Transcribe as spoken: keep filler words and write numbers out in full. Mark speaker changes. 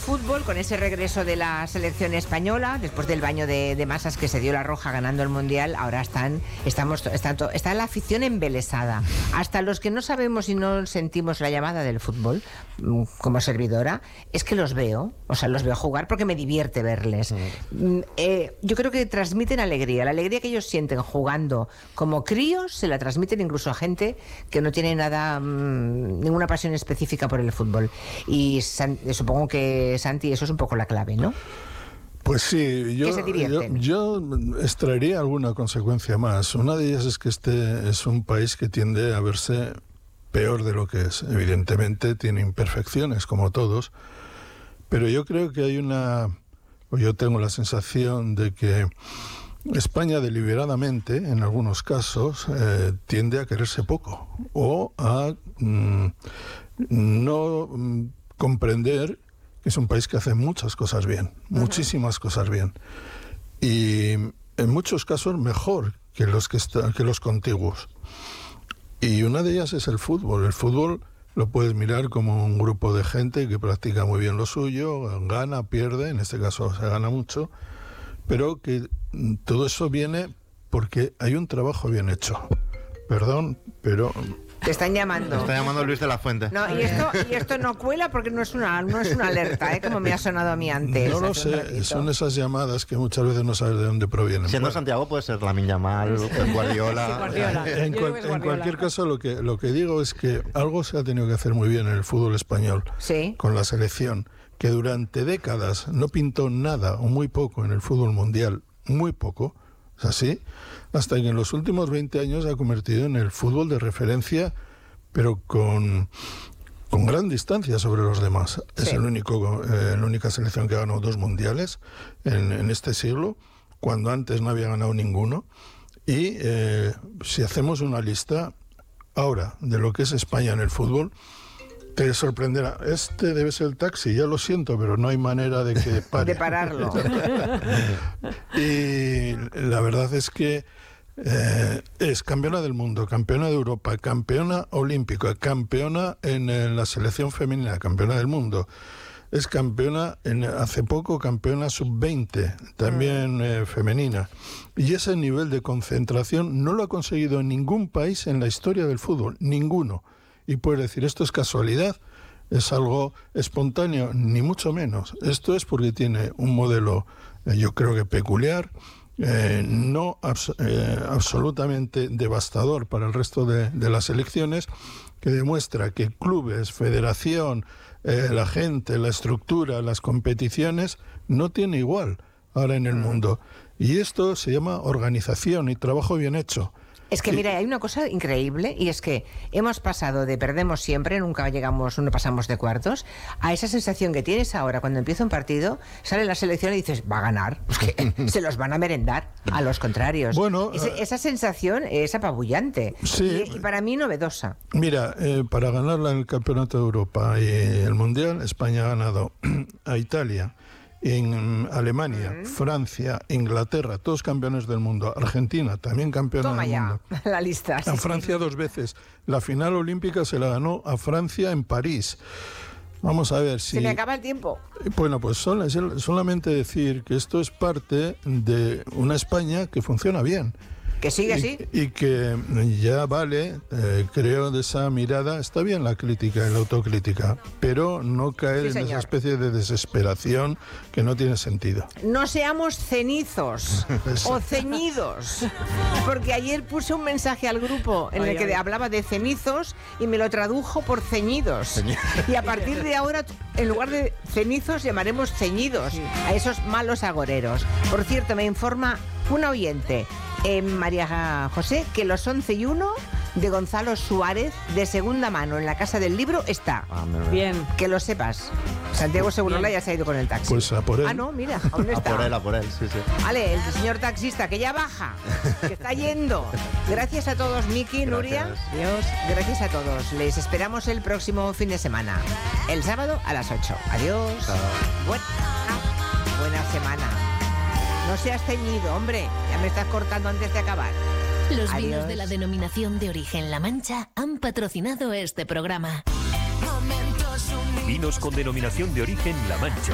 Speaker 1: fútbol, con ese regreso de la selección española, después del baño de, de masas que se dio la Roja ganando el Mundial, ahora están, estamos, están, está la afición embelesada. Hasta los que no sabemos y no sentimos la llamada del fútbol, como servidora, es que los veo, o sea, los veo jugar porque me divierte verles. Mm. Eh, yo creo que transmiten alegría, la alegría que ellos sienten jugando como críos, se la transmiten incluso a gente que no tiene nada, mmm, ninguna pasión específica por el fútbol. Y San, supongo que, Santi, eso es un poco la clave, ¿no?
Speaker 2: Pues sí, yo, yo, yo extraería alguna consecuencia más. Una de ellas es que este es un país que tiende a verse peor de lo que es. Evidentemente tiene imperfecciones, como todos, pero yo creo que hay una... Yo tengo la sensación de que España deliberadamente, en algunos casos, eh, tiende a quererse poco o a mm, no mm, comprender que es un país que hace muchas cosas bien, uh-huh. muchísimas cosas bien, y en muchos casos mejor que los que, está, que los contiguos. Y una de ellas es el fútbol. El fútbol lo puedes mirar como un grupo de gente que practica muy bien lo suyo, gana, pierde, en este caso se gana mucho, pero que todo eso viene porque hay un trabajo bien hecho. Perdón, pero...
Speaker 1: Te están llamando.
Speaker 3: Te está llamando Luis de la Fuente.
Speaker 1: No, y esto, y esto no cuela porque no es una, no es una alerta, ¿eh? Como me ha sonado a mí antes.
Speaker 2: No lo sé, son esas llamadas que muchas veces no sabes de dónde provienen.
Speaker 3: Siendo bueno. Santiago puede ser Lamine Yamal, Guardiola.
Speaker 4: Sí, Guardiola.
Speaker 2: En, cual, Guardiola. En cualquier caso, lo que, lo que digo es que algo se ha tenido que hacer muy bien en el fútbol español,
Speaker 1: ¿sí?
Speaker 2: Con la selección, que durante décadas no pintó nada o muy poco en el fútbol mundial, muy poco, es así, hasta que en los últimos veinte años se ha convertido en el fútbol de referencia, pero con, con gran distancia sobre los demás. Sí. Es el único, eh, la única selección que ha ganado dos mundiales en, en este siglo, cuando antes no había ganado ninguno. Y eh, si hacemos una lista ahora de lo que es España en el fútbol, te sorprenderá. Este debe ser el Taxi, ya lo siento, pero no hay manera de que pare.
Speaker 1: De pararlo.
Speaker 2: Y la verdad es que Eh, es campeona del mundo, campeona de Europa, campeona olímpica, campeona en, en la selección femenina, campeona del mundo. Es campeona, en, hace poco, campeona sub veinte, también eh, femenina. Y ese nivel de concentración no lo ha conseguido en ningún país en la historia del fútbol, ninguno. Y puedes decir, ¿esto es casualidad? ¿Es algo espontáneo? Ni mucho menos. Esto es porque tiene un modelo, eh, yo creo que peculiar, Eh, no abs- eh, absolutamente devastador para el resto de, de las elecciones, que demuestra que clubes, federación, eh, la gente, la estructura, las competiciones, no tiene igual ahora en el mundo. Y esto se llama organización y trabajo bien hecho.
Speaker 1: Es que, mira, hay una cosa increíble, y es que hemos pasado de perdemos siempre, nunca llegamos, no pasamos de cuartos, a esa sensación que tienes ahora cuando empieza un partido, sale la selección y dices, va a ganar, pues que se los van a merendar a los contrarios.
Speaker 2: Bueno,
Speaker 1: Ese, esa sensación es apabullante,
Speaker 2: sí,
Speaker 1: y, y para mí novedosa.
Speaker 2: Mira, eh, para ganarla en el Campeonato de Europa y el Mundial, España ha ganado a Italia, en Alemania, uh-huh. Francia, Inglaterra, todos campeones del mundo. Argentina, también campeona
Speaker 1: Toma
Speaker 2: del
Speaker 1: ya,
Speaker 2: mundo.
Speaker 1: La lista.
Speaker 2: A
Speaker 1: sí,
Speaker 2: Francia
Speaker 1: sí.
Speaker 2: dos veces. La final olímpica se la ganó a Francia en París. Vamos a ver si...
Speaker 1: Se me acaba el tiempo.
Speaker 2: Bueno, pues sol, solamente decir que esto es parte de una España que funciona bien.
Speaker 1: Que sigue así.
Speaker 2: Y, y que ya vale, eh, creo, de esa mirada. Está bien la crítica y la autocrítica, pero no caer
Speaker 1: sí,
Speaker 2: en
Speaker 1: señor.
Speaker 2: esa especie de desesperación que no tiene sentido.
Speaker 1: No seamos cenizos o ceñidos, porque ayer puse un mensaje al grupo en ay, el que ay. hablaba de cenizos y me lo tradujo por ceñidos. Y a partir de ahora, en lugar de cenizos, llamaremos ceñidos a esos malos agoreros. Por cierto, me informa una oyente, Eh, María José, que los once y uno de Gonzalo Suárez, de segunda mano en la Casa del Libro, está.
Speaker 3: Ah,
Speaker 4: bien.
Speaker 1: Que lo sepas. Santiago Segurola ya se ha ido con el taxi.
Speaker 2: Pues a por él.
Speaker 1: Ah, no, mira, aún está.
Speaker 3: A por él, a por él, sí, sí.
Speaker 1: Vale, el señor taxista, que ya baja, que está yendo. Gracias a todos, Miki,
Speaker 3: Gracias.
Speaker 1: Nuria.
Speaker 4: Adiós.
Speaker 1: Gracias a todos. Les esperamos el próximo fin de semana. El sábado a las ocho. Adiós.
Speaker 3: Chao.
Speaker 1: Buena, buena semana. No seas ceñido, hombre. Ya me estás cortando antes de acabar.
Speaker 5: Los
Speaker 1: Adiós.
Speaker 5: vinos de la denominación de origen La Mancha han patrocinado este programa.
Speaker 6: Vinos con denominación de origen La Mancha.